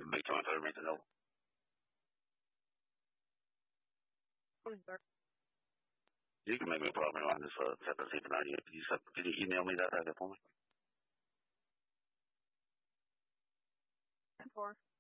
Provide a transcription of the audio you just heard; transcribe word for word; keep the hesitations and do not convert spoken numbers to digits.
can make time for everything else. You can make me a problem on this uh, separate thing tonight. Can you, can you email me that, that for me?